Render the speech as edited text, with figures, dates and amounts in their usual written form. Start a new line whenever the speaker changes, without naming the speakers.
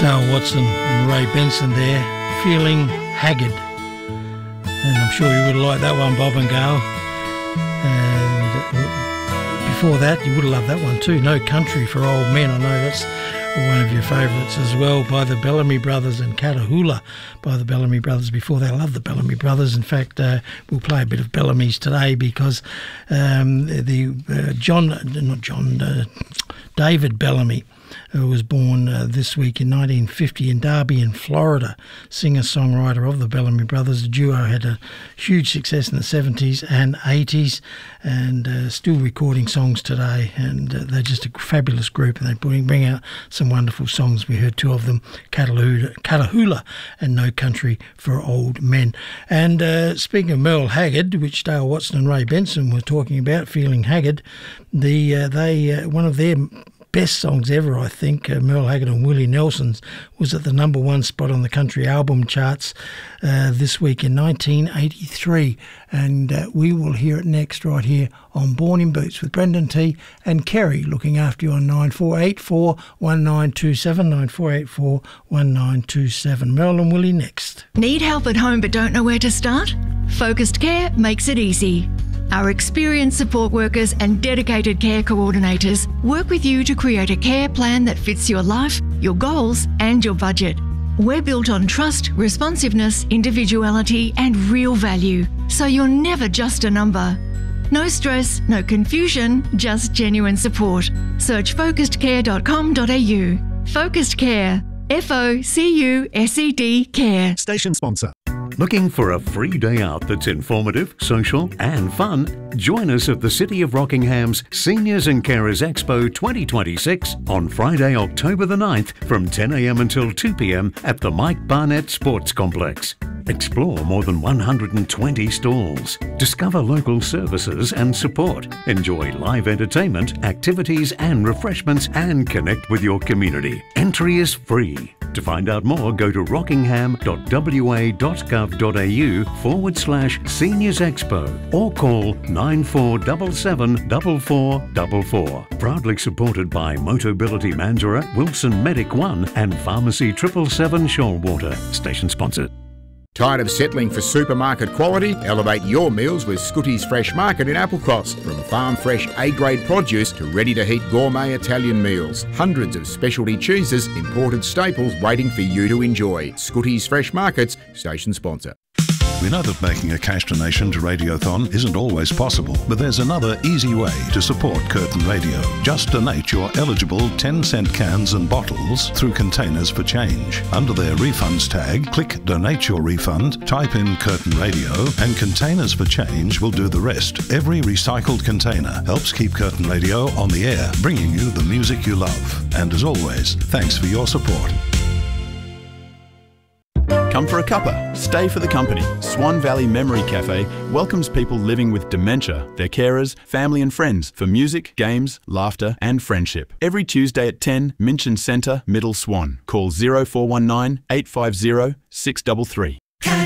Dale Watson and Ray Benson there, Feeling Haggard. And I'm sure you would have liked that one, Bob and Gail. And before that, you would have loved that one too, No Country for Old Men. I know that's one of your favourites as well, by the Bellamy Brothers, and Catahoula by the Bellamy Brothers. Before that, I love the Bellamy Brothers. In fact, we'll play a bit of Bellamy's today because David Bellamy, who was born this week in 1950 in Derby in Florida, singer-songwriter of the Bellamy Brothers. The duo had a huge success in the 70s and 80s and still recording songs today, and they're just a fabulous group, and they bring out some wonderful songs. We heard two of them, Catahoula and No Country for Old Men. And speaking of Merle Haggard, which Dale Watson and Ray Benson were talking about, Feeling Haggard, one of their best songs ever, I think, Merle Haggard and Willie Nelson's, was at the #1 spot on the country album charts this week in 1983. And we will hear it next right here on Born in Boots with Brendan T and Kerry, looking after you on 9484 1927, 9484 1927. Merle and Willie next.
Need help at home but don't know where to start? Focused Care makes it easy. Our experienced support workers and dedicated care coordinators work with you to create a care plan that fits your life, your goals, and your budget. We're built on trust, responsiveness, individuality, and real value, so you're never just a number. No stress, no confusion, just genuine support. Search focusedcare.com.au. Focused Care. FOCUSED Care.
Station sponsor.
Looking for a free day out that's informative, social and fun? Join us at the City of Rockingham's Seniors and Carers Expo 2026 on Friday, October the 9th from 10 a.m. until 2 p.m. at the Mike Barnett Sports Complex. Explore more than 120 stalls. Discover local services and support. Enjoy live entertainment, activities and refreshments, and connect with your community. Entry is free. To find out more, go to rockingham.wa.gov.au/Seniors Expo or call 9477 4444. Proudly supported by Motability Mandurah, Wilson Medic 1 and Pharmacy 777 Shoalwater. Station sponsored.
Tired of settling for supermarket quality? Elevate your meals with Scooty's Fresh Market in Applecross. From farm fresh A-grade produce to ready-to-heat gourmet Italian meals. Hundreds of specialty cheeses, imported staples waiting for you to enjoy. Scooty's Fresh Markets, station sponsor.
We know that making a cash donation to Radiothon isn't always possible, but there's another easy way to support Curtin Radio. Just donate your eligible 10-cent cans and bottles through Containers for Change. Under their refunds tag, click Donate Your Refund, type in Curtin Radio, and Containers for Change will do the rest. Every recycled container helps keep Curtin Radio on the air, bringing you the music you love. And as always, thanks for your support.
Come for a cuppa, stay for the company. Swan Valley Memory Cafe welcomes people living with dementia, their carers, family and friends for music, games, laughter and friendship. Every Tuesday at 10, Minchin Centre, Middle Swan. Call 0419 850 633.